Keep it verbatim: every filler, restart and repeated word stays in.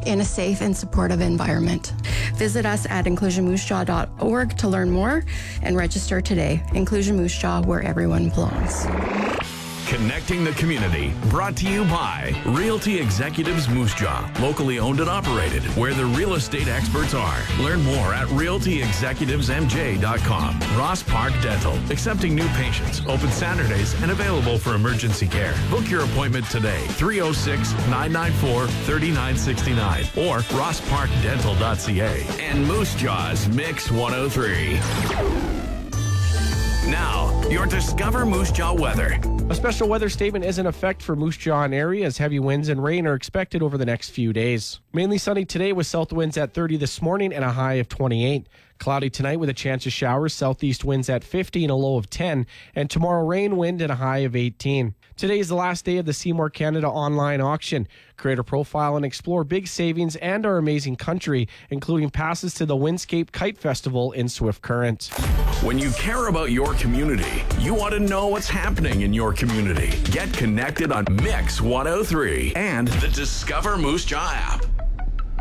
in a safe and supportive environment. Visit us at inclusion moose jaw dot org to learn more and register today. Inclusion Moose Jaw, where everyone belongs. Connecting the community, brought to you by Realty Executives Moose Jaw, locally owned and operated, where the real estate experts are. Learn more at realty executives m j dot com. Ross Park Dental, accepting new patients, open Saturdays and available for emergency care. Book your appointment today, three oh six, nine nine four, three nine six nine or ross park dental dot c a. And Moose Jaw's Mix one oh three. Now, your Discover Moose Jaw weather. A special weather statement is in effect for Moose Jaw and area as heavy winds and rain are expected over the next few days. Mainly sunny today with south winds at thirty this morning and a high of twenty-eight. Cloudy tonight with a chance of showers, southeast winds at fifty and a low of ten. And tomorrow rain, wind and a high of eighteen. Today is the last day of the Seymour Canada online auction. Create a profile and explore big savings and our amazing country, including passes to the Windscape Kite Festival in Swift Current. When you care about your community, you want to know what's happening in your community. Get connected on Mix one oh three and the Discover Moose Jaw app.